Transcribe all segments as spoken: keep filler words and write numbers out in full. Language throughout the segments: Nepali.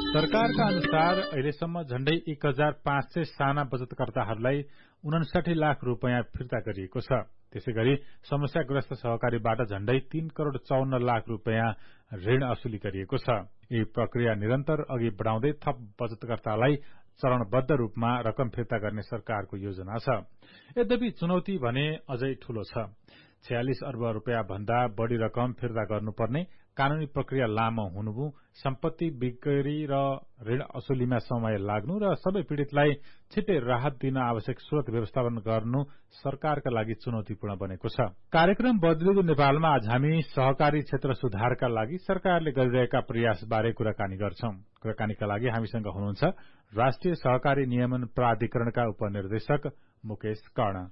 सरकारका अनुसार अहिलेसम्म झण्डै एक हजार पाँच सय साना बचतकर्ताहरूलाई उनसठी लाख रूपियाँ फिर्ता गरिएको छ। त्यसैगरी समस्याग्रस्त सहकारीबाट झण्डै तीन करोड़ चौन्न लाख रूपियाँ ऋण असुली गरिएको छ। यी प्रक्रिया निरन्तर अघि बढ़ाउँदै थप बचतकर्तालाई चरणबद्ध रूपमा रकम फिर्ता गर्ने सरकारको योजना छ। यद्यपि चुनौती भने अझै ठूलो छ। छयालिस अर्ब रूपियाँ भन्दा बढ़ी रकम फिर्ता गर्नुपर्ने, कानूनी प्रक्रिया लामो हुनु, सम्पत्ति बिक्री र ऋण असुलीमा समय लाग्नु र सबै पीड़ितलाई छिट्टै राहत दिन आवश्यक स्रोत व्यवस्थापन गर्नु सरकारका लागि चुनौतीपूर्ण बनेको छ। कार्यक्रम बदलिँदो नेपालमा आज हामी सहकारी क्षेत्र सुधारका लागि सरकारले गरिरहेका प्रयासबारे कुराकानी गर्छौं। कुराकानीका लागि हामीसँग हुनुहुन्छ राष्ट्रिय सहकारी नियमन प्राधिकरणका उपनिर्देशक मुकेश कर्ण।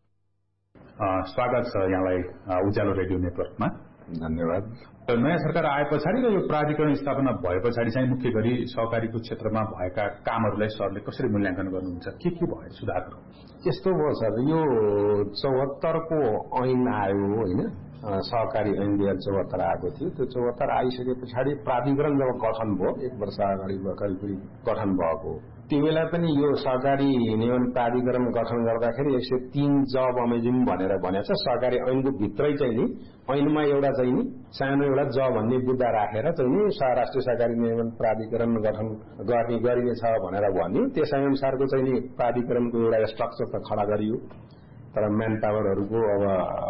स्वागत छ यहाँलाई उज्यालो रेडियो नेटवर्कमा। धन्यवाद। नयाँ सरकार आए पछाडि र यो प्राधिकरण स्थापना भए पछाडि चाहिँ मुख्य गरी सहकारीको क्षेत्रमा भएका कामहरूलाई सरले कसरी मूल्याङ्कन गर्नुहुन्छ? के के भयो सुधारहरू? यस्तो भयो सर, यो चौहत्तरको ऐन आयो होइन, सहकारी ऐन दुई हजार चौहत्तर आएको थियो। त्यो चौहत्तर आइसके पछाडि प्राधिकरण जब गठन भयो, एक वर्ष अगाडि करिब गठन भएको, त्यो बेला पनि यो सहकारी नियमन प्राधिकरण गठन गर्दाखेरि एक सय तीन जब अमेजिम भनेर भनेको छ। सहकारी ऐनको भित्रै चाहिँ नि ऐनमा एउटा चाहिँ नि सानो एउटा ज भन्ने बुद्धा राखेर चाहिँ नि राष्ट्रिय सहकारी नियमन प्राधिकरण गठन गर्ने गरिनेछ भनेर भन्यो। त्यसै अनुसारको चाहिँ नि प्राधिकरणको एउटा स्ट्रक्चर त खडा गरियो, तर म्यान पावरहरूको अब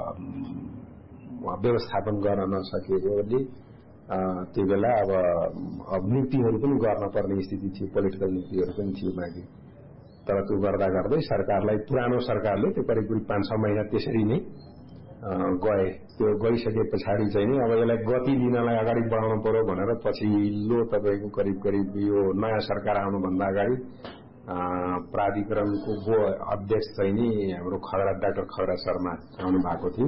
व्यवस्थापन गर्न नसकेकोले त्यो बेला अब अब नियुक्तिहरू पनि गर्न पर्ने स्थिति थियो, पोलिटिकल नियुक्तिहरू पनि थियो बाँकी। तर त्यो गर्दा गर्दै सरकारलाई, पुरानो सरकारले त्यो करिब करिब पाँच छ महिना त्यसरी नै गए। त्यो गइसके पछाडि चाहिँ नि अब यसलाई गति दिनलाई अगाडि बढाउनु पर्यो भनेर पछिल्लो तपाईँको करिब करिब यो नयाँ सरकार आउनुभन्दा अगाडि प्राधिकरणको गो अध्यक्ष चाहिँ नि हाम्रो खगडा डाक्टर खगडा शर्मा आउनु भएको थियो।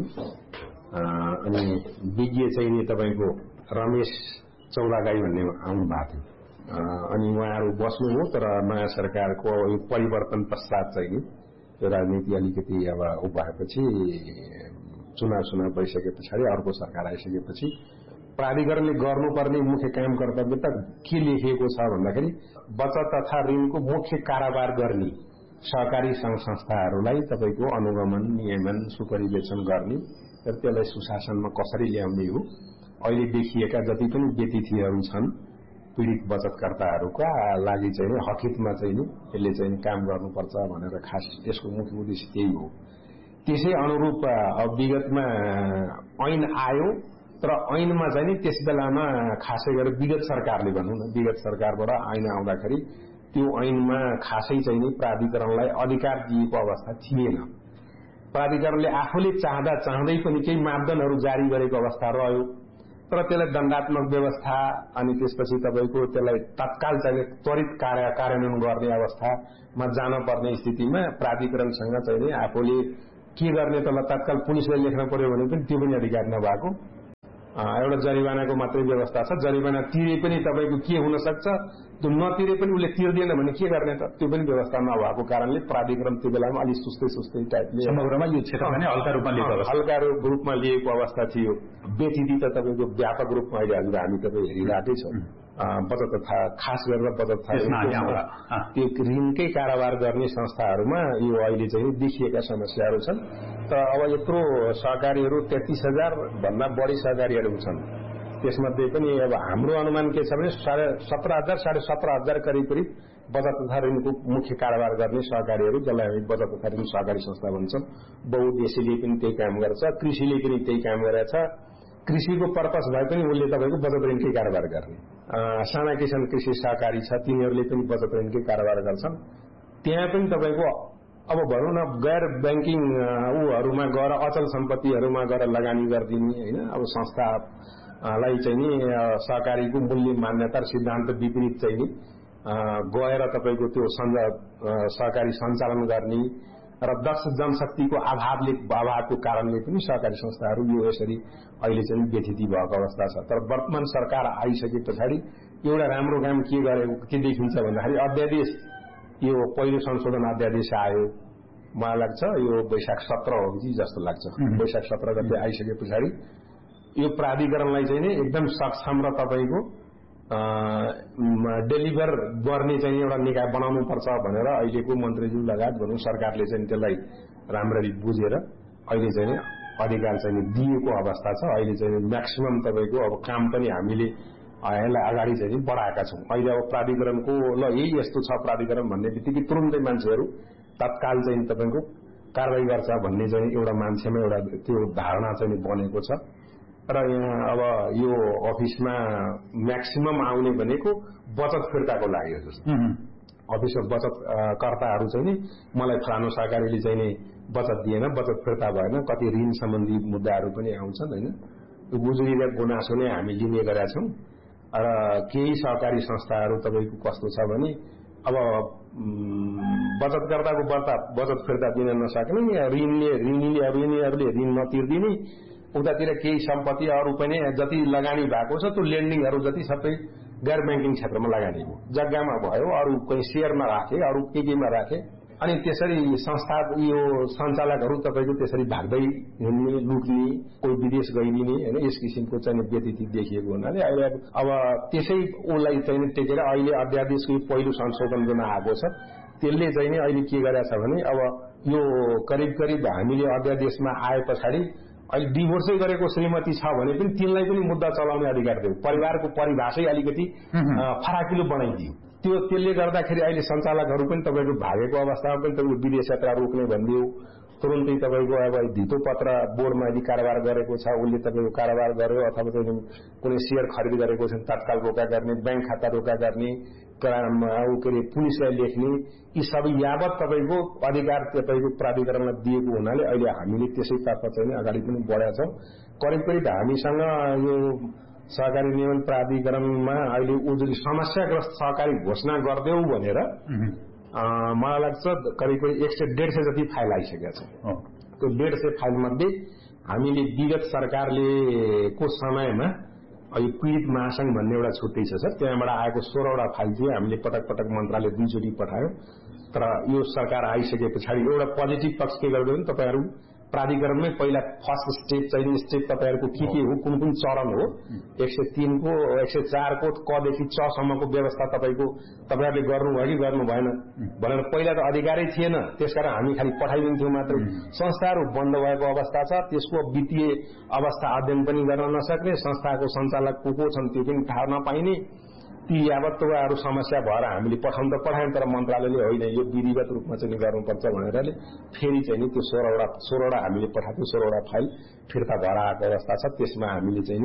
अनि विज्ञ चाहिँ नि तपाईँको रमेश चौलागाई भन्ने आउनु भएको थियो। अनि उहाँहरू बस्नुभयो, तर नयाँ सरकारको यो परिवर्तन पश्चात चाहिँ नि यो राजनीति अलिकति अब भएपछि चुनाव चुनाव भइसके पछाडि अर्को सरकार आइसकेपछि प्राधिकरणले गर्नुपर्ने मुख्य काम कर्तव्य त के लेखिएको छ भन्दाखेरि बचत तथा ऋणको मुख्य कारोबार गर्ने सहकारी संघ संस्थाहरूलाई तपाईँको अनुगमन, नियमन, सुपरिवेक्षण गर्ने र त्यसलाई सुशासनमा कसरी ल्याउने हो। अहिले देखिएका जति पनि व्यतिथिहरू छन् पीडित बचतकर्ताहरूका लागि चाहिँ हकितमा चाहिँ नि यसले चाहिँ काम गर्नुपर्छ भनेर खास यसको मुख्य उद्देश्य त्यही हो। त्यसै अनुरूप अब विगतमा ऐन आयो, तर ऐनमा चाहिँ नि त्यस बेलामा खासै गरेर विगत सरकारले भनौँ न, विगत सरकारबाट ऐन आउँदाखेरि त्यो ऐनमा खासै चाहिँ नि प्राधिकरणलाई अधिकार दिएको अवस्था थिएन। प्राधिकरणले आफूले चाहँदा चाहँदै पनि केही मापदण्डहरू जारी गरेको अवस्था रह्यो, तर त्यसलाई दण्डात्मक व्यवस्था अनि त्यसपछि तपाईँको त्यसलाई तत्काल चाहिँ त्वरित कार्य कार्यान्वयन गर्ने अवस्थामा जान पर्ने स्थितिमा प्राधिकरणसँग चाहिँ आफूले के गर्ने त्यसलाई तत्काल पुलिसलाई लेख्न पर्यो भने पनि त्यो पनि अधिकार नभएको, एउटा जरिवानाको मात्रै व्यवस्था छ। जरिवाना तिरे पनि तपाईँको के हुन सक्छ, त्यो नतिरे पनि उसले तिर्दैन भने के गर्ने त, त्यो पनि व्यवस्था नभएको कारणले प्राधिकरण त्यो बेलामा अलिक सुस्तै सुस्तै टाइपले समग्रमा यो क्षेत्रमा नै हल्का रूपमा लिएको हल्का रूपमा लिएको अवस्था थियो। व्यतिथि त तपाईँको व्यापक रूपमा अहिले हजुर हामी तपाईँ हेरिरहेकै छौँ। बचत तथा खास गरेर बचत त्यो ऋणकै कारोबार गर्ने संस्थाहरूमा यो अहिले चाहिँ देखिएका समस्याहरू छन्। तर अब यत्रो सहकारीहरू तेत्तीस हजार भन्दा बढी सहकारीहरू छन्। त्यसमध्ये पनि अब हाम्रो अनुमान के छ भने साढे सत्र हजार साढे सत्र हजार करिब करिब बचत तथा ऋणको मुख्य कारोबार गर्ने सहकारीहरू, जसलाई हामी बचत तथा ऋण सहकारी संस्था भन्छौँ। बहुउद्देश्यले पनि त्यही काम गर्छ, कृषिले पनि त्यही काम गरेछ। कृषिको पर्पस भए पनि उसले तपाईँको बचत ऋणकै कारोबार गर्ने। साना किसान कृषि सहकारी छ, तिनीहरूले पनि बचत ऋणकै कारोबार गर्छन्। त्यहाँ पनि तपाईँको अब भनौँ न गैर ब्याङ्किङ ऊहरूमा गएर अचल सम्पत्तिहरूमा गएर लगानी गरिदिने होइन। अब संस्थालाई चाहिँ नि सहकारीको मूल्य मान्यता र सिद्धान्त विपरीत चाहिँ नि गएर तपाईँको त्यो सहकारी सञ्चालन गर्ने र दक्ष जनशक्तिको अभावले अभावको कारणले पनि सहकारी संस्थाहरू यो यसरी अहिले चाहिँ व्यथिति भएको अवस्था छ। तर वर्तमान सरकार आइसके पछाडि एउटा राम्रो काम के गरेको के देखिन्छ भन्दाखेरि अध्यादेश, यो पहिलो संशोधन अध्यादेश आयो। मलाई लाग्छ यो वैशाख सत्र हो कि जस्तो लाग्छ। वैशाख सत्र गते आइसके पछाडि यो प्राधिकरणलाई चाहिँ नि एकदम सक्षम र तपाईँको डेलिभर गर्ने चाहिँ एउटा निकाय बनाउनु पर्छ भनेर अहिलेको मन्त्रीज्यू लगायत भनौँ सरकारले चाहिँ त्यसलाई राम्ररी बुझेर अहिले चाहिँ अधिकार चाहिँ दिएको अवस्था छ। अहिले चाहिँ म्याक्सिमम तपाईँको अब काम पनि हामीले यसलाई अगाडि चाहिँ बढाएका छौँ। अहिले अब प्राधिकरणको ल यही यस्तो छ प्राधिकरण भन्ने बित्तिकै तुरुन्तै मान्छेहरू तत्काल चाहिँ तपाईँको कारवाही गर्छ भन्ने चाहिँ एउटा मान्छेमा एउटा त्यो धारणा चाहिँ बनेको छ। र यहाँ अब यो अफिसमा म्याक्सिमम आउने भनेको बचत फिर्ताको लागि हो जस्तो अफिसमा बचत कर्ताहरू चाहिँ नि मलाई फलानु सहकारीले चाहिँ नि बचत दिएन, बचत फिर्ता भएन, कति ऋण सम्बन्धी मुद्दाहरू पनि आउँछन् होइन। यो गुजुरी र गुनासो नै हामी लिने गरेका छौँ। र केही सहकारी संस्थाहरू तपाईँको कस्तो छ भने अब बचतकर्ताको बर्ता बचत फिर्ता दिन नसक्ने, ऋणले ऋणीले ऋणीहरूले ऋण नतिर्दिने, उतातिर केही सम्पत्ति अरू पनि जति लगानी भएको छ त्यो लेन्डिङहरू जति सबै गैर ब्याङ्किङ क्षेत्रमा लगानी हो, जग्गामा भयो, अरू कोही सेयरमा राखे, अरू के केमा राखे। अनि त्यसरी संस्था यो सञ्चालकहरू तपाईँको त्यसरी भाग्दै हिँड्ने, लुट्ने, कोही विदेश गइदिने होइन, यस किसिमको चाहिँ व्यतिथि देखिएको हुनाले अहिले अब त्यसै उसलाई चाहिँ टेकेर अहिले अध्यादेशको पहिलो संशोधन जुन आएको छ त्यसले चाहिँ नि अहिले के गरेछ भने अब यो करिब करिब हामीले अध्यादेशमा आए पछाडि अहिले डिभोर्सै गरेको श्रीमती छ भने पनि तिनलाई पनि मुद्दा चलाउने अधिकार दियो। परिवारको परिभाषै अलिकति फराकिलो बनाइदियो। त्यो त्यसले गर्दाखेरि अहिले सञ्चालकहरू पनि तपाईँको भागेको अवस्थामा पनि तपाईँको विदेश यात्रा रोक्ने भनिदियो। तुरुन्तै तपाईँको अब धितो पत्र बोर्डमा यदि कारोबार गरेको छ उसले तपाईँको कारोबार गर्यो अथवा चाहिँ कुनै सेयर खरिद गरेको छ तत्काल रोका गर्ने, ब्याङ्क खाता रोका गर्ने, के अरे पुलिसलाई लेख्ने, यी सबै यावत तपाईँको अधिकार तपाईँको प्राधिकरणलाई दिएको हुनाले अहिले हामीले त्यसैतर्फ चाहिँ अगाडि पनि बढेका छौँ। करिब करिब हामीसँग यो सहकारी नियमन प्राधिकरणमा अहिले उजुरी समस्याग्रस्त सहकारी घोषणा गरिदेऊ भनेर मलाई लाग्छ करिब करिब एक सय डेढ सय जति फाइल आइसकेका छ। त्यो डेढ सय फाइल मध्ये हामीले विगत सरकारले को समयमा यो पीडित महासंघ भन्ने एउटा छुट्टै छ सर, त्यहाँबाट आएको सोह्रवटा फाइल थियो हामीले पटक पटक मन्त्रालय दुईचोटि पठायो। तर यो सरकार आइसके पछाडि एउटा पोजिटिभ पक्ष के गर्दै भने तपाईँहरू प्राधिकरणमै पहिला फर्स्ट स्टेप चाहिँ स्टेप तपाईँहरूको के के हो, कुन कुन चरण हो, एक सय तीनको एक सय चारको कदेखि चसम्मको व्यवस्था तपाईँको तपाईँहरूले गर्नुभयो कि गर्नु भएन भनेर पहिला त अधिकारै थिएन, त्यसकारण हामी खालि पठाइदिन्थ्यौँ मात्रै। संस्थाहरू बन्द भएको अवस्था छ, त्यसको वित्तीय अवस्था अध्ययन पनि गर्न नसक्ने, संस्थाको सञ्चालक को को छन् त्यो पनि थाहा नपाइने, ती यावतहरू समस्या भएर हामीले पठाउन त पठायौँ तर मन्त्रालयले होइन यो विधिवत रूपमा चाहिँ गर्नुपर्छ भनेर फेरि चाहिँ त्यो सोह्रवटा सोह्रवटा हामीले पठाएको सोह्रवटा फाइल फिर्ता भएर आएको अवस्था छ। त्यसमा हामीले चाहिँ नि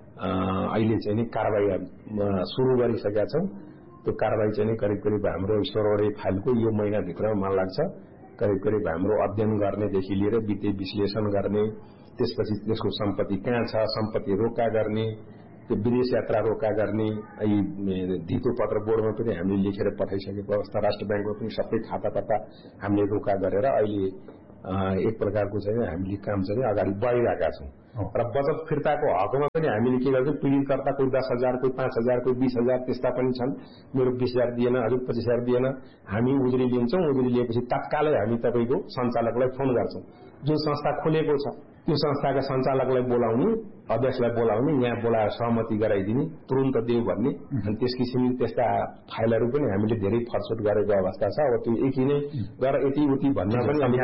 अहिले चाहिँ नि कारवाही सुरु गरिसकेका छौँ। त्यो कारवाही चाहिँ नि करिब करिब हाम्रो सोह्रवटै फाइलको यो महिनाभित्रमा मलाई लाग्छ करिब करिब हाम्रो अध्ययन गर्नेदेखि लिएर वित्तीय विश्लेषण गर्ने, त्यसपछि त्यसको सम्पत्ति कहाँ छ, सम्पत्ति रोका गर्ने, त्यो विदेश यात्रा रोका गर्ने, यी धितो पत्र बोर्डमा पनि हामीले लेखेर पठाइसकेको अवस्था, राष्ट्र ब्याङ्कमा पनि सबै खाता खाता हामीले रोका गरेर अहिले एक प्रकारको चाहिँ हामीले काम चाहिँ अगाडि बढिरहेका छौँ। र बचत फिर्ताको हकमा पनि हामीले के गर्छौँ, पीडितकर्ता कोही दस हजार कोही पाँच हजार कोही बिस हजार त्यस्ता पनि छन्, मेरो बिस हजार दिएन, हजुर पच्चिस हजार दिएन, हामी उजुरी लिन्छौँ। उजुरी लिएपछि तत्कालै हामी तपाईँको सञ्चालकलाई फोन गर्छौँ। जुन संस्था खोलेको छ त्यो संस्थाका सञ्चालकलाई बोलाउने, अध्यक्षलाई बोलाउने, यहाँ बोलाएर सहमति गराइदिने, तुरुन्त देऊ भन्ने, अनि त्यस किसिमले त्यस्ता फाइलहरू पनि हामीले धेरै फरसोट गरेको अवस्था छ। अब त्यो यति नै गर यति उति भन्न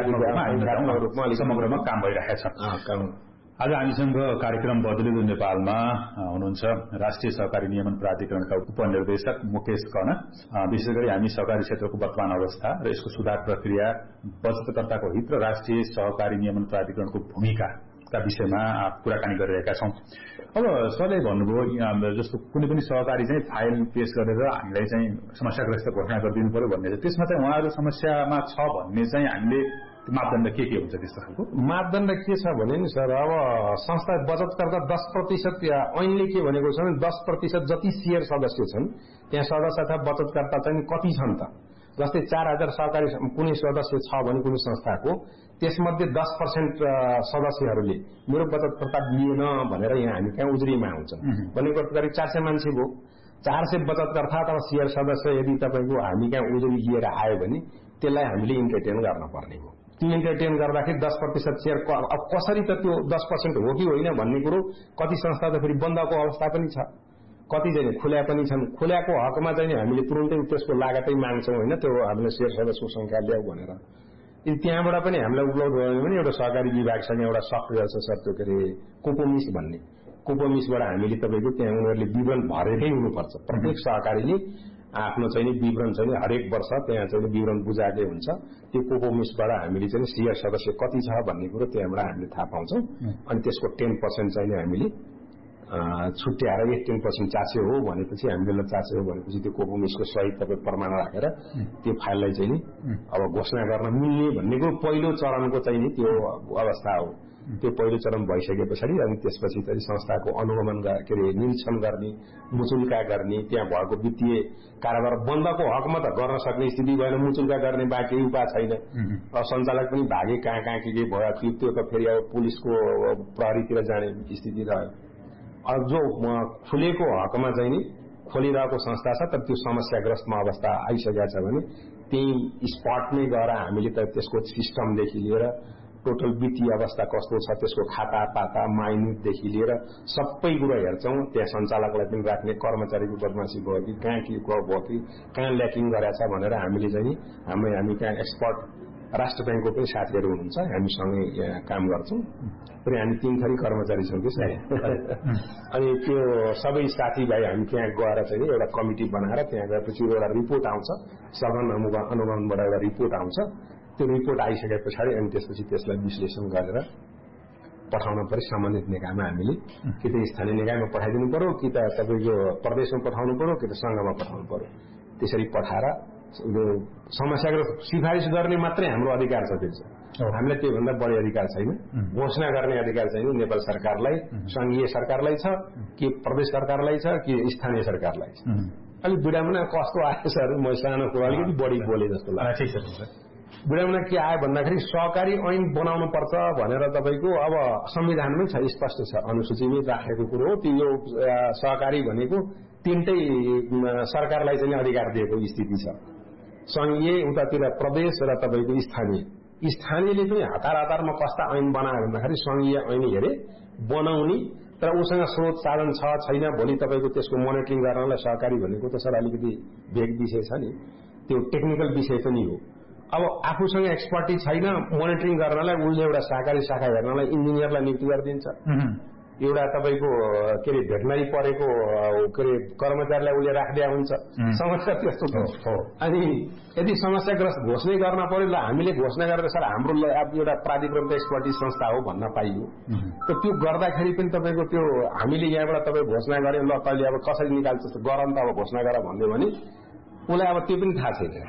पनि समग्रमा काम भइरहेको छ। आज हामीसँग कार्यक्रम बदलिँदो नेपालमा हुनुहुन्छ राष्ट्रिय सहकारी नियमन प्राधिकरणका उपनिर्देशक मुकेश कन। विशेष गरी हामी सहकारी क्षेत्रको वर्तमान अवस्था र यसको सुधार प्रक्रिया, बचतकर्ताको हित र राष्ट्रिय सहकारी नियमन प्राधिकरणको भूमिकाका विषयमा कुराकानी गरिरहेका छौँ। अब सरले भन्नुभयो जस्तो कुनै पनि सहकारी चाहिँ फाइल पेश गरेर हामीलाई चाहिँ समस्याग्रस्त घोषणा गरिदिनु पर्यो भन्ने, त्यसमा चाहिँ उहाँहरू समस्यामा छ भन्ने चाहिँ हामीले मापदण्ड के के हुन्छ त्यस्तो खालको मापदण्ड के छ भने नि सर, अब संस्था बचतकर्ता दस प्रतिशत ऐनले के भनेको छ भने दस प्रतिशत जति सेयर सदस्य छन् त्यहाँ सदस्य अथवा बचतकर्ता चाहिँ कति छन् त, जस्तै चार हजार सहकारी कुनै सदस्य छ भने कुनै संस्थाको, त्यसमध्ये दस पर्सेन्ट सदस्यहरूले मेरो बचतकर्ता लिएन भनेर यहाँ हामी कहाँ उजुरीमा आउँछ भनेको करिब चार सय मान्छे भयो। चार सय बचतकर्ता अथवा सेयर सदस्य यदि तपाईँको हामी कहाँ उजुरी लिएर आयो भने त्यसलाई हामीले इन्टरटेन गर्न पर्ने हो। त्यो इन्टरटेन गर्दाखेरि दस प्रतिशत सेयर अब कसरी त त्यो दस पर्सेन्ट हो कि होइन भन्ने कुरो कति संस्था त फेरि बन्दको अवस्था पनि छ, कति चाहिँ खुल्या पनि छन्। खुल्याको हकमा चाहिँ हामीले तुरुन्तै त्यसको लागतै माग्छौँ होइन, त्यो हामीले शेयर सदस्यको संख्या ल्याऊ भनेर। यदि त्यहाँबाट पनि हामीलाई उपलब्ध भयो भने एउटा सहकारी विभागसँग एउटा सफ्टवेयर छ सर, त्यो के अरे कोपोमिस भन्ने, कोपोमिसबाट हामीले तपाईँको त्यहाँ उनीहरूले विवरण भरेकै हुनुपर्छ। प्रत्येक सहकारीले आफ्नो चाहिँ विवरण चाहिँ हरेक वर्ष त्यहाँ चाहिँ विवरण बुझाएकै हुन्छ। त्यो कोपोमिसबाट हामीले चाहिँ शेयर सदस्य कति छ भन्ने कुरो त्यहाँबाट हामीले थाहा पाउँछौँ। अनि त्यसको टेन पर्सेन्ट चाहिँ हामीले छुट्याएर एक टेन पर्सेन्ट चासे हो भनेपछि हामीले चासे हो भनेपछि त्यो कोपोमिसको सही तपाईँ प्रमाण राखेर त्यो फाइललाई चाहिँ नि अब घोषणा गर्न मिल्ने भन्नेको पहिलो चरणको चाहिँ नि त्यो अवस्था हो। त्यो पहिलो चरण भइसके पछाडि अनि त्यसपछि चाहिँ संस्थाको अनुगमन के अरे निरीक्षण गर्ने, मुचुल्का गर्ने, त्यहाँ भएको वित्तीय कारोबार बन्दको हकमा त गर्न सक्ने स्थिति भएन, मुचुल्का गर्ने बाँकी उपाय छैन। सञ्चालक पनि भागे कहाँ कहाँ के के भयो थियो, त्यो त फेरि अब पुलिसको प्रहरीतिर जाने स्थिति रह्यो। अब जो खुलेको हकमा चाहिँ नि खोलिरहेको संस्था छ तर त्यो समस्याग्रस्त अवस्था आइसकेको छ भने त्यही स्पटमै गएर हामीले त त्यसको सिस्टमदेखि लिएर टोटल वित्तीय अवस्था कस्तो छ, त्यसको खाता पाता माइन्युटदेखि लिएर सबै कुरो हेर्छौँ। त्यहाँ सञ्चालकलाई पनि राख्ने, कर्मचारीको बदमासी भयो कि कहाँ के भयो कि कहाँ ल्याकिङ गरेछ भनेर हामीले चाहिँ हामी हामी त्यहाँ एक्सपर्ट राष्ट्र ब्याङ्कको पनि साथीहरू हुनुहुन्छ, हामीसँगै यहाँ काम गर्छौँ। फेरि हामी तीन थरी कर्मचारी छौँ कि सर। अनि त्यो सबै साथीभाइ हामी त्यहाँ गएर चाहिँ एउटा कमिटी बनाएर त्यहाँ गएपछि एउटा रिपोर्ट आउँछ, सघन अनुगमनबाट एउटा रिपोर्ट आउँछ। त्यो रिपोर्ट आइसके पछाडि अनि त्यसपछि त्यसलाई विश्लेषण गरेर पठाउन पर्यो सम्बन्धित निकायमा। हामीले कि त स्थानीय निकायमा पठाइदिनु पर्यो, कि त तपाईँको प्रदेशमा पठाउनु पर्यो, कि त सङ्घमा पठाउनु पर्यो। त्यसरी पठाएर समस्याग्रस्त सिफारिस गर्ने मात्रै हाम्रो अधिकार छ। त्यो हामीलाई त्योभन्दा बढी अधिकार छैन। घोषणा गर्ने अधिकार चाहिँ नेपाल सरकारलाई, संघीय सरकारलाई छ कि प्रदेश सरकारलाई छ कि स्थानीय सरकारलाई छ। अलिक बुढामुना कस्तो आयो सर, म सानो कुरा अलिकति बढी बोले जस्तो लाग्छ। बुढामुना के आयो भन्दाखेरि सहकारी ऐन बनाउनु पर्छ भनेर तपाईँको अब संविधानमै छ, स्पष्ट छ, अनुसूचीमै राखेको कुरो हो। त्यो सहकारी भनेको तीनटै सरकारलाई चाहिँ अधिकार दिएको स्थिति छ, संघीय, उतातिर प्रदेश र तपाईँको स्थानीय। स्थानीयले पनि हतार हतारमा कस्ता ऐन बनायो भन्दाखेरि संघीय ऐन हेरे बनाउने, तर उसँग स्रोत साधन छ छैन, भोलि तपाईँको त्यसको मोनिटरिङ गर्नलाई सहकारी भनेको त सर अलिकति भेग विषय छ नि, त्यो टेक्निकल विषय पनि हो। अब आफूसँग एक्सपर्टी छैन मोनिटरिङ गर्नलाई, उसले एउटा सहकारी शाखा हेर्नलाई इन्जिनियरलाई नियुक्ति गरिदिन्छ, एउटा तपाईँको के अरे भेटनरी परेको के अरे कर्मचारीलाई उसले राखिदिया हुन्छ। समस्या त्यस्तो छ। अनि यदि समस्याग्रस्त घोषणा गर्न पर्यो, ल हामीले घोषणा गरेर सर हाम्रो एउटा प्राधिकरण त एक्सपर्टिज संस्था हो भन्न पाइयो, त त्यो गर्दाखेरि पनि तपाईँको त्यो हामीले यहाँबाट तपाईँ घोषणा गर्यो, ल तैँले अब कसरी निकाल्छ गर नि त अब घोषणा गर भन्यो भने उसलाई अब त्यो पनि थाहा छैन,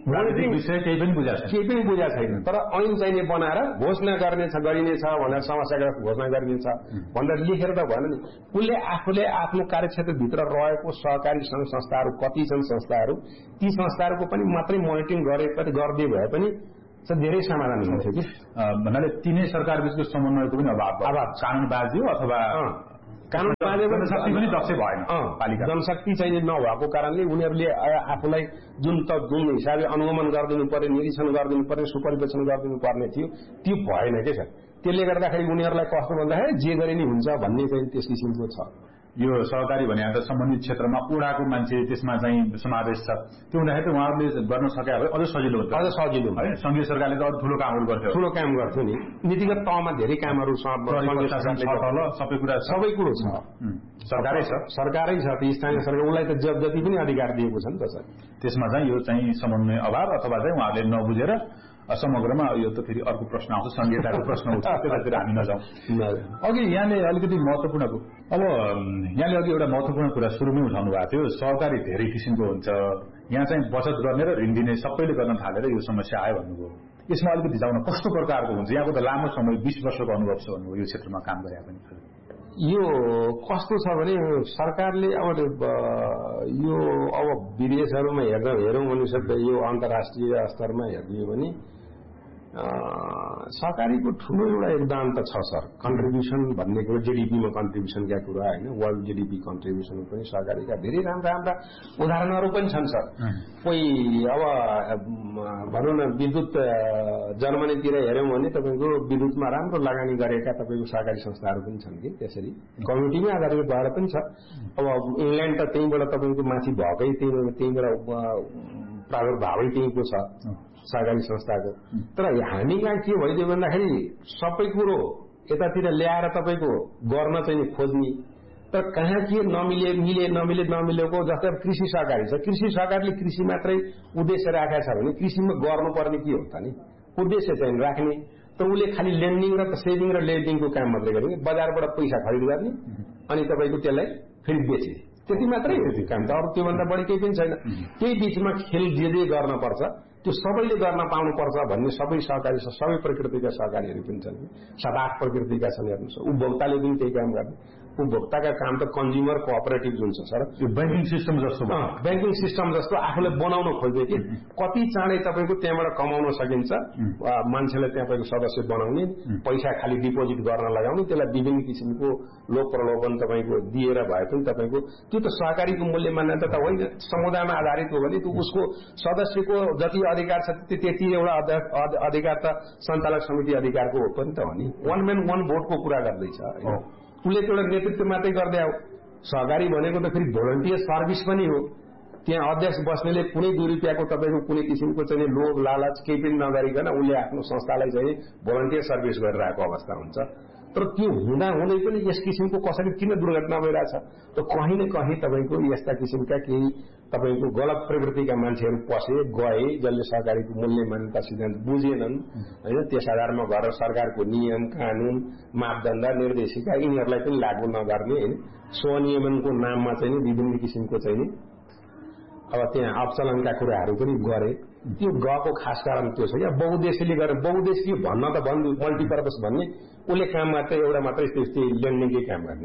विषय केही पनि बुझा छैन, केही पनि बुझा छैन। तर ऐन चाहिँ बनाएर घोषणा गर्नेछ गरिनेछ भनेर समस्याग्रस्त घोषणा गरिदिन्छ भनेर लेखेर त भएन नि। उसले आफूले आफ्नो कार्यक्षेत्रभित्र रहेको सहकारी सङ्घ संस्थाहरू कति छन् संस्थाहरू, ती संस्थाहरूको पनि मात्रै मोनिटरिङ गरे गरिदिए भए पनि धेरै समाधान हुन्थ्यो कि। भन्नाले तिनै सरकार बीचको समन्वयको पनि अभाव अभाव कानून बाजियो अथवा कानून जनशक्ति पनि दक्ष भएन, पालिका जनशक्ति चाहिँ नभएको कारणले उनीहरूले आफूलाई जुन त जुन हिसाबले अनुगमन गरिदिनु पर्यो, निरीक्षण गरिदिनु पर्यो, सुपरिवेक्षण गरिदिनु पर्ने थियो त्यो भएन के छ। त्यसले गर्दाखेरि उनीहरूलाई कस्तो भन्दाखेरि जे गरे नि हुन्छ भन्ने चाहिँ त्यस किसिमको छ। यो सहकारी भने त सम्बन्धित क्षेत्रमा ओडाको मान्छे त्यसमा चाहिँ समावेश छ, त्यो हुँदाखेरि त उहाँहरूले गर्न सके भए अझ सजिलो हुन्छ, अझ सजिलो है। संघीय सरकारले त अरू ठुलो कामहरू गर्थ्यो, ठुलो काम गर्थ्यो नि, नीतिगत तहमा धेरै कामहरू सबै कुरा सबै कुरो छ, सरकारै छ सरकारै छ त स्थानीय सरकार, उसलाई त जति पनि अधिकार दिएको छ नि त सर। त्यसमा चाहिँ यो चाहिँ समन्वय अभाव अथवा चाहिँ उहाँहरूले नबुझेर समग्रमा यो त फेरि अर्को प्रश्न आउँछ, संहिताको प्रश्न उठ्छ, त्यतातिर हामी नजाउँ। अघि यहाँले अलिकति महत्वपूर्ण अब यहाँले अघि एउटा महत्वपूर्ण कुरा सुरुमै उठाउनु भएको थियो, सहकारी धेरै किसिमको हुन्छ, यहाँ चाहिँ बचत गर्ने र ऋण दिने सबैले गर्न थालेर यो समस्या आयो भन्नुभयो। यसमा अलिकति जाउन कस्तो प्रकारको हुन्छ, यहाँको त लामो समय बीस वर्षको अनुभव छ भन्नुभयो यो क्षेत्रमा काम गरे पनि। यो कस्तो छ भने सरकारले अब यो अब विदेशहरूमा हेर्दा हेरौँ भने यो अन्तर्राष्ट्रिय स्तरमा हेर्ने भने सहकारीको ठूलो एउटा योगदान त छ सर। कन्ट्रिब्युसन भन्ने कुरो जीडीपीमा कन्ट्रिब्युसनका कुरा होइन, वर्ल्ड जीडीपी कन्ट्रिब्युसन पनि सहकारीका धेरै राम्रा राम्रा उदाहरणहरू पनि छन् सर। कोही अब भनौँ न विद्युत जर्मनीतिर हेऱ्यौँ भने तपाईँको विद्युतमा राम्रो लगानी गरेका तपाईँको सहकारी संस्थाहरू पनि छन् कि त्यसरी कम्युनिटीमै आधारित भएर पनि छ। अब इङ्ल्यान्ड त त्यहीँबाट तपाईँको माथि भएकै त्यही त्यहीँबाट प्रादुर्भावै त्यहीँको छ सहकारी संस्थाको। तर हामी कहाँ के भइदियो भन्दाखेरि सबै कुरो यतातिर ल्याएर तपाईँको गर्न चाहिँ खोज्ने, तर कहाँ के नमिले मिले नमिले नमिलेको। जस्तै अब कृषि सहकारी छ, कृषि सहकारीले कृषि मात्रै उद्देश्य राखेको छ भने कृषिमा गर्नुपर्ने के हो त नि, उद्देश्य चाहिँ राख्ने। तर उसले खालि लेन्डिङ र सेभिङ र लेन्डिङको काम मात्रै गर्ने, बजारबाट पैसा खरिद गर्ने अनि तपाईँको त्यसलाई फेरि बेच्ने, त्यति मात्रै हो त्यो काम त। अरू त्योभन्दा बढी केही पनि छैन। त्यही बिचमा खेल जे जे गर्न पर्छ त्यो सबैले गर्न पाउनुपर्छ भन्ने सबै सहकारी छ, सबै प्रकृतिका सहकारीहरू पनि छन्, सात आठ प्रकृतिका छन्। हेर्नुहोस् उपभोक्ताले पनि त्यही काम गर्ने। उपभोक्ताका काम त कन्ज्युमर कोअपरेटिभ जुन छ सर, यो ब्याङ्किङ सिस्टम जस्तो ब्याङ्किङ सिस्टम जस्तो आफूले बनाउन खोज्यो कि कति चाँडै तपाईँको त्यहाँबाट कमाउन सकिन्छ। मान्छेलाई तपाईँको सदस्य बनाउने, पैसा खालि डिपोजिट गर्न लगाउने, त्यसलाई विभिन्न किसिमको लोभ प्रलोभन तपाईँको दिएर भए पनि तपाईँको त्यो त सहकारीको मूल्य मान्यता त होइन। समुदायमा आधारित हो भने त्यो उसको सदस्यको जति अधिकार छ त्यति एउटा अधिकार त सञ्चालक समिति अधिकारको हो पनि त हो नि। वान म्यान वान भोटको कुरा गर्दैछ, उसले एउटा नेतृत्व मात्रै गर्दै आऊ। सहकारी भनेको त फेरि भोलन्टियर सर्भिस पनि हो। त्यहाँ अध्यक्ष बस्नेले कुनै दुई रुपियाँको तपाईँको कुनै किसिमको चाहिँ लोभ लालच केही पनि नगरिकन उसले आफ्नो संस्थालाई चाहिँ भोलन्टियर सर्भिस गरिरहेको अवस्था हुन्छ। तर त्यो हुँदा हुँदै पनि यस किसिमको कसरी किन दुर्घटना भइरहेछ, त कहीँ न कहीँ तपाईँको यस्ता किसिमका केही तपाईँको गलत प्रवृत्तिका मान्छेहरू पसे गए, जसले सहकारीको मूल्य मान्यता सिद्धान्त बुझेनन् होइन। त्यस आधारमा गरेर सरकारको नियम कानून मापदण्ड निर्देशिका यिनीहरूलाई पनि लागू नगर्ने होइन। स्वनियमनको नाममा चाहिँ विभिन्न किसिमको चाहिँ अब त्यहाँ अपचलनका कुराहरू पनि गरे। त्यो गएको खास कारण त्यो छ क्या, बहुद्देश्यले गरे। बहुद्देश्य भन्न त भन्नु मल्टिपर्पज भन्ने, उसले काम मात्रै एउटा मात्रै त्यस्तै लेन्डिङकै काम गर्ने।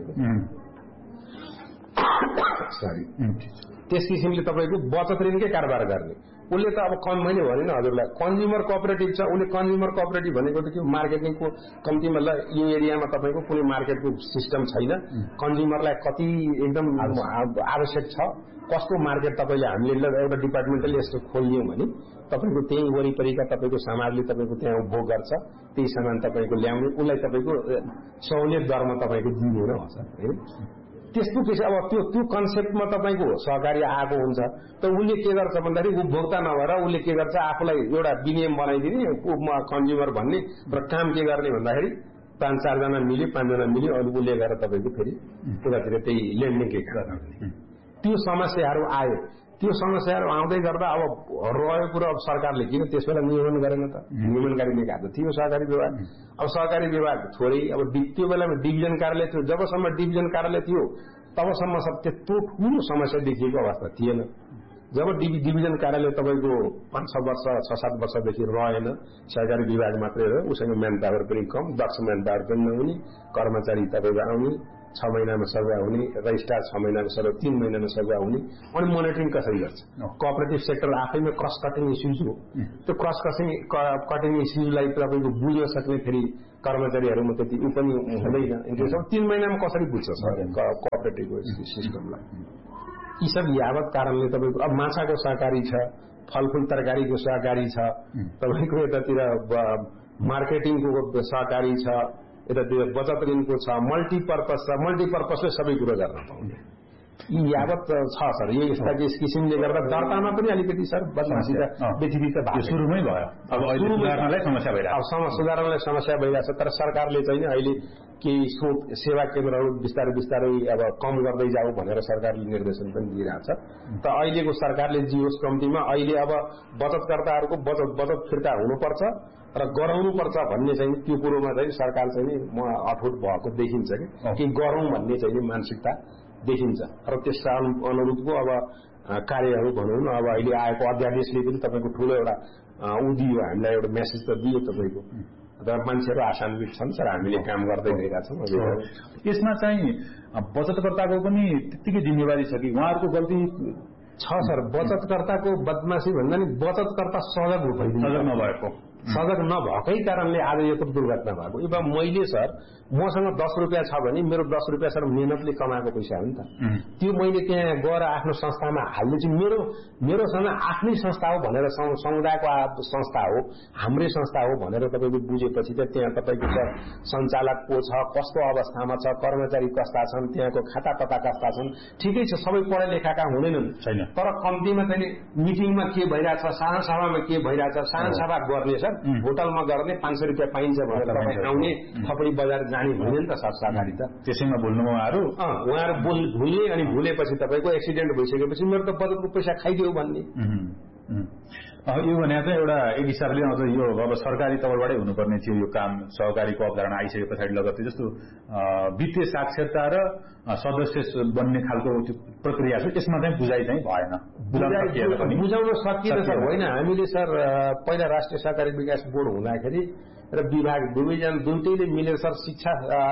सरी त्यस किसिमले तपाईँको बचत ऋणकै कारोबार गर्ने। उसले त अब कम मैले भने नि हजुरलाई कन्ज्युमर कोअपरेटिभ छ। उसले कन्ज्युमर कोअपरेटिभ भनेको त के मार्केटिङको कम्तीमा ल यो एरियामा तपाईँको कुनै मार्केटको सिस्टम छैन, कन्ज्युमरलाई कति एकदम आवश्यक छ, कस्तो मार्केट तपाईँले हामीले एउटा डिपार्टमेन्टले यस्तो खोलिदियौँ भने तपाईँको त्यही वरिपरिका तपाईँको समाजले तपाईँको त्यहाँ उपभोग गर्छ, त्यही सामान तपाईँको ल्याउने, उसलाई तपाईँको सहुलियत दरमा तपाईँको दिने हो सर होइन। त्यस्तो किसिम अब त्यो त्यो कन्सेप्टमा तपाईँको सहकारी आएको हुन्छ। त उसले के गर्छ भन्दाखेरि उपभोक्ता नभएर उसले के गर्छ, आफूलाई एउटा विनियम बनाइदिने कन्ज्युमर भन्ने र काम के गर्ने भन्दाखेरि पाँच चारजना मिल्यो, पाँचजना मिल्यो, अनि उसले गएर तपाईँको फेरि उतातिर त्यही लेन्डिङकै काम गर्ने। त्यो समस्याहरू आयो। त्यो समस्याहरू आउँदै गर्दा अब रह्यो कुरो अब सरकारले किन त्यस बेला नियमन गरेन त? नियमनकारी निकाय त थियो सहकारी विभाग। अब सहकारी विभाग थोरै अब त्यो बेलामा डिभिजन कार्यालय थियो। जबसम्म डिभिजन कार्यालय थियो तबसम्म सब त्यत्रो ठुलो समस्या देखिएको अवस्था थिएन। जब डिभिजन कार्यालय तपाईँको पाँच छ वर्ष छ सात वर्षदेखि रहेन, सहकारी विभाग मात्रै रह्यो, उसँग म्यान पावर पनि कम, दक्ष म्यान पावर पनि नहुने, कर्मचारी तपाईँको आउने, छ महिनामा सर्वे हुने, रजिस्ट्रार छ महिनामा सर्वे, तीन महिनामा सर्वे हुने। अनि मोनिटरिङ कसरी गर्छ? कोअपरेटिभ सेक्टर आफैमा क्रस कटिङ इस्युज हो। त्यो क्रस कटिङ कटिङ इस्युजलाई तपाईँको बुझ्न सक्ने फेरि कर्मचारीहरूमा त्यति ऊ पनि हुँदैन। तीन महिनामा कसरी बुझ्छ सर कोअपरेटिभ सिस्टमलाई? यी सब यावत कारणले तपाईँको अब माछाको सहकारी छ, फलफुल तरकारीको सहकारी छ, तपाईँको यतातिर मार्केटिङको सहकारी छ, यतातिर बचत ऋणको छ, मल्टिपर्पज छ। मल्टिपर्पजले सबै कुरो गर्न पाउने यी यावत छ सर। यो यस्ता यस किसिमले गर्दा दर्तामा पनि अलिकति सर बदमासी त व्यतिरिक्त भएको सुरुमै भयो। अब सुधार्नलाई समस्या भइरहेको छ, सुधार्नलाई समस्या भइरहेको छ। तर सरकारले चाहिँ अहिले केही स्रोत सेवा केन्द्रहरू बिस्तारै बिस्तारै अब कम गर्दै जाऊ भनेर सरकारले निर्देशन पनि दिइरहेको छ। त अहिलेको सरकारले जियोस् कम्तीमा अहिले अब बचतकर्ताहरूको बचत बचत फिर्ता हुनुपर्छ र गराउनुपर्छ भन्ने चाहिँ त्यो कुरोमा चाहिँ सरकार चाहिँ म अठोट भएको देखिन्छ कि गरौँ भन्ने चाहिँ मानसिकता देखिन्छ। र त्यसका अनुरूपको अब कार्यहरू भनौँ न, अब अहिले आएको अध्यादेशले पनि तपाईँको ठुलो एउटा ऊ दियो, हामीलाई एउटा मेसेज त दियो तपाईँको। र मान्छेहरू आशान्वित छन् सर, हामीले काम गर्दै गइरहेका छौँ। यसमा चाहिँ बचतकर्ताको पनि त्यत्तिकै जिम्मेवारी छ कि उहाँहरूको गल्ती छ सर? बचतकर्ताको बदमाशी भन्दा नि बचतकर्ता सजग भइदिनु, सजग नभएको सजग नभएकै कारणले आज यत्रो दुर्घटना भएको। अब मैले सर मसँग दस रुपियाँ छ भने मेरो दस रुपियाँ सर मेहनतले कमाएको पैसा हो नि त, त्यो मैले त्यहाँ गएर आफ्नो संस्थामा हाल्दैछु। मेरो मेरोसँग आफ्नै संस्था हो भनेर, समुदायको संस्था हो, हाम्रै संस्था हो भनेर तपाईँले बुझेपछि त त्यहाँ तपाईँको सर सञ्चालक को छ, कस्तो अवस्थामा छ, कर्मचारी कस्ता छन्, त्यहाँको खाता पता कस्ता छन्, ठिकै छ सबै पढा लेखाका हुँदैनन्, तर कम्तीमा चाहिँ मिटिङमा के भइरहेछ, साना सभामा के भइरहेछ, साना सभा गर्ने सर होटलमा गर्ने पाँच सय रुपियाँ पाइन्छ भनेर तपाईँ आउने थपडी बजार जाने हुँदैन त सर सरकारी त। त्यसैमा भुल्नु उहाँहरू उहाँहरू भुल्ने अनि भुलेपछि तपाईँको एक्सिडेन्ट भइसकेपछि मेरो त बजेटको पैसा खाइदियो भन्ने। यो भने चाहिँ एउटा एक हिसाबले अझ यो अब सरकारी तौरबाटै हुनुपर्ने थियो यो काम, सहकारीको अवधारणा आइसके पछाडि लगत्तै जस्तो वित्तीय साक्षरता र सदस्य बन्ने खालको प्रक्रिया छ, यसमा चाहिँ बुझाइ चाहिँ भएन, बुझाउन सकिएन सर। होइन, हामीले सर पहिला राष्ट्रिय सहकारी विकास बोर्ड हुँदाखेरि र विभाग दुवैजना दुइटैले मिलेर सर शिक्षा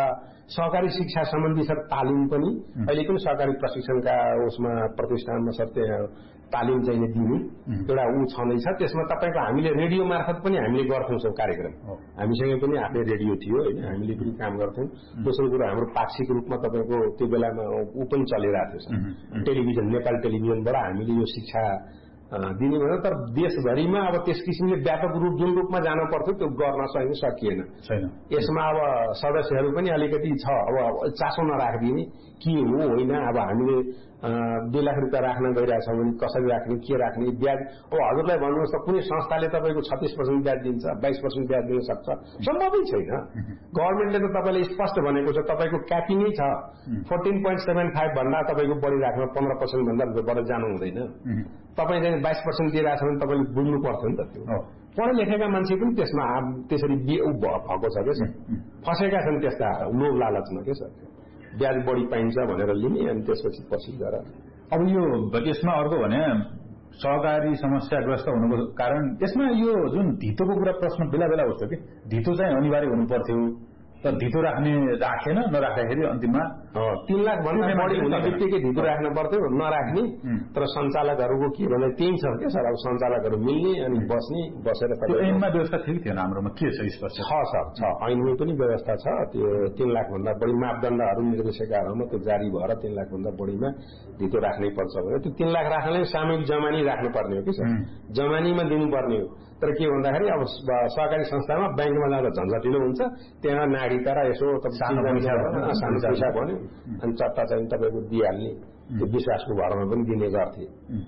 सहकारी शिक्षा सम्बन्धी सर तालिम पनि, अहिले पनि सहकारी प्रशिक्षणका उसमा प्रतिष्ठानमा सर त्यहाँ तालिम चाहिँ दिने एउटा ऊ छँदैछ। त्यसमा तपाईँको हामीले रेडियो मार्फत पनि हामीले गर्थ्यौँ सब कार्यक्रम, हामीसँग पनि आफ्नै रेडियो थियो होइन, हामीले पनि काम गर्थ्यौँ। दोस्रो कुरो हाम्रो पाक्षिक रूपमा तपाईँको त्यो बेलामा ऊ पनि चलिरहेको थियो सर, टेलिभिजन नेपाल टेलिभिजनबाट हामीले यो शिक्षा दिने भयो। तर देशभरिमा अब त्यस किसिमले व्यापक रूप जुन रूपमा जानु पर्थ्यो त्यो गर्न सक्नु सकिएन। यसमा अब सदस्यहरू पनि अलिकति छ, अब चासो नराखिदिने के हो होइन। अब हामीले दुई लाख रुपियाँ राख्न गइरहेछौँ भने कसरी राख्ने, के राख्ने, ब्याज अब हजुरलाई भन्नुहोस् त कुनै संस्थाले तपाईँको छत्तीस पर्सेन्ट ब्याज दिन्छ, बाइस पर्सेन्ट ब्याज दिन सक्छ, सम्भवै छैन। गभर्मेन्टले त तपाईँले स्पष्ट भनेको छ तपाईँको क्यापिङै छ, फोर्टिन पोइन्ट सेभेन फाइभ भन्दा तपाईँको बढी राख्न पन्ध्र पर्सेन्ट भन्दा बढी जानु हुँदैन। तपाईँ चाहिँ बाइस पर्सेन्ट दिइरहेछ भने तपाईँले बुझ्नु पर्थ्यो नि त। त्यो पढा लेखेका मान्छे पनि त्यसमा त्यसरी भएको छ क्या, फसेका छन् त्यस्ता लोभ लालचमा के सर, ब्याज बढी पाइन्छ भनेर लिने अनि त्यसपछि पछि गएर। अब यो यसमा अर्को भने सहकारी समस्याग्रस्त हुनुको कारण यसमा यो जुन धितोको कुरा प्रश्न बेला बेला उठ्छ कि धितो चाहिँ अनिवार्य हुनु पर्थ्यो, तर धितो राख्ने राखेन, नराख्दाखेरि अन्तिममा तीन लाख भन्दा बढी हुने बित्तिकै धितो राख्नु पर्थ्यो, नराख्ने। तर सञ्चालकहरूको के भन्दा त्यही छ क्या सर, अब सञ्चालकहरू मिल्ने अनि बस्ने, बसेर ऐनमा व्यवस्था ठिक थिएन हाम्रोमा, के छ स्पष्ट छ सर छ, ऐनमै पनि व्यवस्था छ। त्यो तीन लाख भन्दा बढी मापदण्डहरू निर्देशिकाहरूमा त्यो जारी भएर तीन लाख भन्दा बढीमा धितो राख्नै पर्छ भने त्यो तीन लाख राख्नलाई सामूहिक जमानी राख्नुपर्ने हो कि सर, जमानीमा दिनुपर्ने हो। तर के भन्दाखेरि अब सहकारी संस्थामा ब्याङ्कमा जाँदा झन्झटिलो हुन्छ, त्यहाँ नागरिकता र यसो सानो पैसा भन्यो अनि चट्टा चाहिँ तपाईँको दिइहाल्ने, त्यो विश्वासको भरमा पनि दिने गर्थे।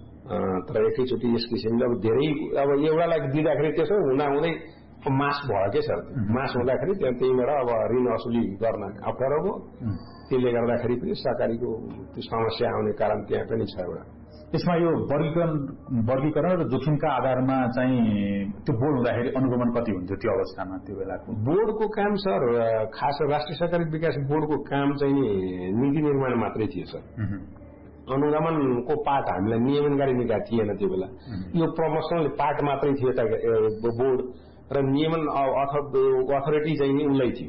तर एकैचोटि यस किसिमले अब धेरै अब एउटालाई दिँदाखेरि त्यसो हुँदा हुँदै मास भयो के सर, मास हुँदाखेरि त्यहाँ त्यहीँबाट अब ऋण असुली गर्न अप्ठ्यारो भयो। त्यसले गर्दाखेरि पनि सहकारीको त्यो समस्या आउने कारण त्यहाँ पनि छ एउटा। यसमा यो वर्गीकरण वर्गीकरण र जोखिमका आधारमा चाहिँ त्यो बोर्ड हुँदाखेरि अनुगमन कति हुन्थ्यो त्यो अवस्थामा त्यो बेलाको? बोर्डको काम सर खास राष्ट्रिय सहकारी विकास बोर्डको काम चाहिँ नीति निर्माण मात्रै थियो सर, अनुगमनको पार्ट हामीलाई नियमनकारी निकाय थिएन त्यो बेला। यो प्रमोसनल पार्ट मात्रै थियो त बोर्ड, र नियमन अथोरिटी चाहिँ नि उनलाई थियो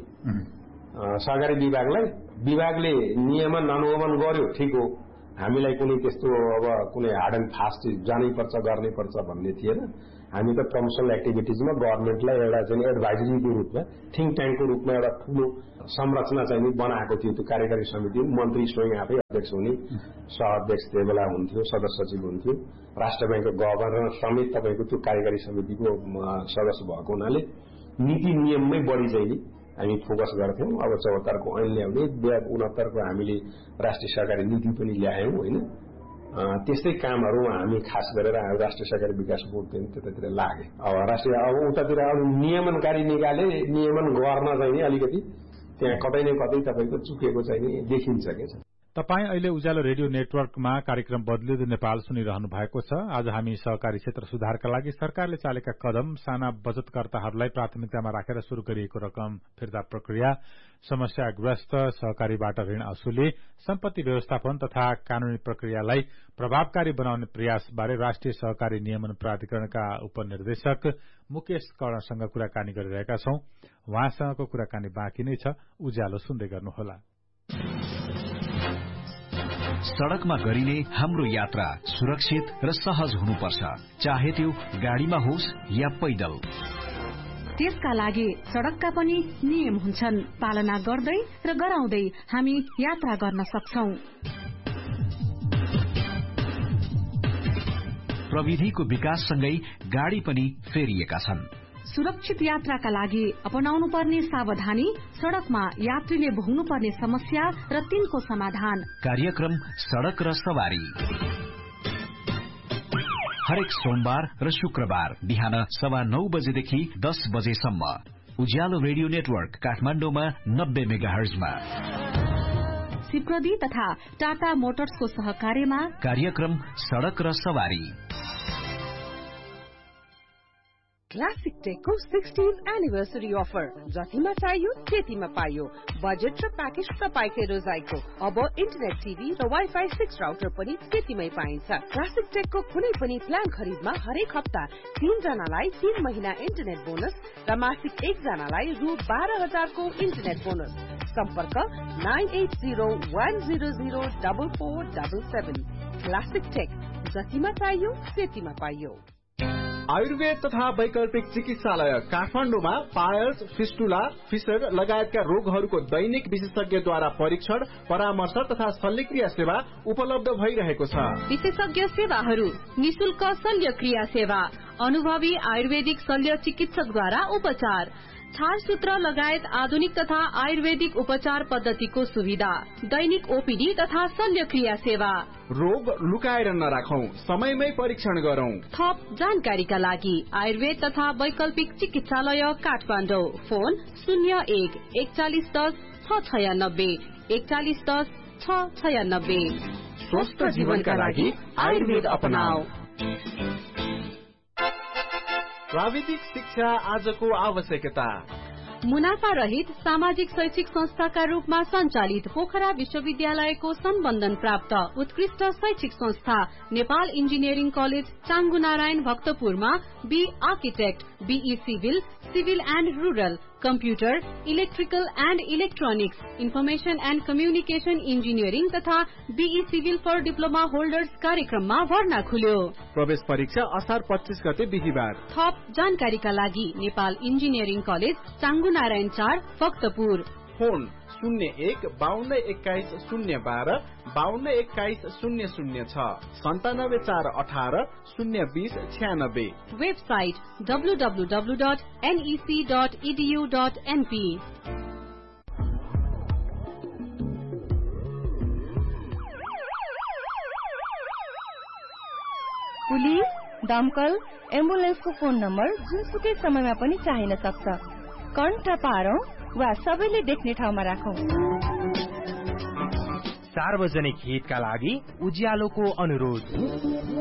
सहकारी विभागलाई। विभागले नियमन अनुगमन गर्यो ठिक हो, हामीलाई कुनै त्यस्तो अब कुनै हार्ड एन्ड फास्ट जानै पर्छ गर्नै पर्छ भन्ने थिएन। हामी त प्रमोसनल एक्टिभिटिजमा गभर्मेन्टलाई एउटा चाहिँ एडभाइजरीको रूपमा थिङ्क ट्याङ्कको रूपमा एउटा ठुलो संरचना चाहिँ बनाएको थियो। त्यो कार्यकारी समिति मन्त्री स्वयं आफै अध्यक्ष हुने, सहअध्यक्ष त्यो बेला हुन्थ्यो, सदस्य सचिव हुन्थ्यो, राष्ट्र ब्याङ्कको गभर्नर समेत तपाईँको त्यो कार्यकारी समितिको सदस्य भएको हुनाले नीति नियममै बढी चाहिँ हामी फोकस गर्थ्यौँ। अब चौहत्तरको ऐन ल्याउने, उनहत्तरको हामीले राष्ट्रिय सहकारी नीति पनि ल्यायौँ होइन। त्यस्तै कामहरू हामी खास गरेर राष्ट्रिय सहकारी विकास बोर्ड पनि त्यतातिर लागे। अब राष्ट्रिय अब उतातिर अब नियमनकारी निकायले नियमन गर्न चाहिँ अलिकति त्यहाँ कतै न कतै तपाईँको चुकेको चाहिँ देखिन्छ क्या। तपाई अहिले उज्यालो रेडियो नेटवर्कमा कार्यक्रम बदलिँदो नेपाल सुनिरहनु भएको छ। आज हामी सहकारी क्षेत्र सुधारका लागि सरकारले चालेका कदम, साना बचतकर्ताहरूलाई प्राथमिकतामा राखेर शुरू गरिएको रकम फिर्ता प्रक्रिया, समस्याग्रस्त सहकारीबाट ऋण असुली, सम्पत्ति व्यवस्थापन तथा कानूनी प्रक्रियालाई प्रभावकारी बनाउने प्रयासबारे राष्ट्रिय सहकारी नियमन प्राधिकरणका उपनिर्देशक मुकेश कर्णसँग कुराकानी गरिरहेका छौं। उहाँसँगको कुराकानी बाँकी नै छ, उज्यालो सुन्दै गर्नुहोला। सड़कमा गरिने हाम्रो यात्रा सुरक्षित र सहज हुनुपर्छ, चाहे त्यो गाड़ीमा होस् या पैदल। त्यसका लागि सड़कका पनि नियम हुन्छन्। पालना गर्दै र गराउँदै हामी यात्रा गर्न सक्छौं। प्रविधिको विकाससँगै गाडी पनि फेरिएका छन्। सुरक्षित यात्राका लागि अपनाउनु पर्ने सावधानी, सड़कमा यात्रीले भोग्नु पर्ने समस्या र तिनको समाधान। कार्यक्रम सड़क र सवारी हरेक सोमबार र शुक्रबार बिहान सवा नौ बजेदेखि दस बजेसम्म उज्यालो रेडियो नेटवर्क काठमाडौँमा नब्बे मेगाहर्जमा। सिप्रदी तथा टाटा मोटर्सको सहकार्यमा कार्यक्रम सड़क र सवारी। क्लासिक टेकको सिक्सटीन्थ एनिभर्सरी अफर जतिमा चाहियो त्यतिमा पाइयो। बजेट र प्याकेज तपाईकै रोजाइको। अब इन्टरनेट टिभी र वाइफाई सिक्स राउटर पनि त्यतिमै पाइन्छ। क्लासिक टेकको कुनै पनि प्लान खरिदमा हरेक हप्ता तीन जनालाई तीन महिना इन्टरनेट बोनस र मासिक एक जनालाई रु बाह्र हजारको इन्टरनेट बोनस। सम्पर्क nine at zero one zero zero double four double seven. Classic take जतिमा चाहियो त्यतिमा पाइयो। आयुर्वेद तथा वैकल्पिक चिकित्सालय काठमाडौँमा पायल्स, फिस्टुला, फिसर लगायतका रोगहरूको दैनिक विशेषज्ञद्वारा परीक्षण, परामर्श तथा शल्यक्रिया सेवा उपलब्ध भइरहेको छ। विशेषज्ञ सेवाहरू, निशुल्क शल्यक्रिया सेवा, अनुभवी आयुर्वेदिक शल्य चिकित्सकद्वारा उपचार, छारसूत्र लगायत आधुनिक तथा आयुर्वेदिक उपचार पद्धतिको सुविधा, दैनिक ओपीडी तथा शल्यक्रिया सेवा। रोग लुकाएर नराखौं, समयमै परीक्षण गरौं। थप जानकारीका लागि आयुर्वेद तथा वैकल्पिक चिकित्सालय काठमाडौँ। फोन शून्य एक एकचालिस दस छ छयानब्बे एकचालिस दस छ छयानब्बे। स्वस्थ जीवनका लागि आयुर्वेद अपनाऊ। प्राविधिक शिक्षा आजको आवश्यकता। मुनाफा रहित सामाजिक शैक्षिक संस्थाका रूपमा सञ्चालित पोखरा विश्वविद्यालयको सम्बन्धन प्राप्त उत्कृष्ट शैक्षिक संस्था Nepal engineering college चाङ्गु Narayan भक्तपुरमा be architect, be civil, civil and rural, computer, electrical and electronics, information and communication engineering तथा be civil for diploma holders कार्यक्रममा भर्ना खुल्यो। प्रवेश परीक्षा असार पच्चीस गते बिहिबार। थप जानकारीका लागि नेपाल इन्जिनियरिङ कलेज चाङ्गु नारायण चार भक्तपुर। फोन शून्य एक बाहन्न एक्काइस शून्य बाह्र बाहन्न एक्काइस शून्य शून्य छ सन्तानब्बे चार अठार शून्य बीस छ्यानब्बे। Website W W W dot NEC dot edu dot NP. Police, दमकल, एम्बुलेन्सको फोन नम्बर जुनसुकै समयमा पनि चाहिन सक्छ। कण्ठ पारौं वा सबैले देख्ने ठाउँमा राखौं। सार्वजनिक हितका लागि उज्यालोको अनुरोध।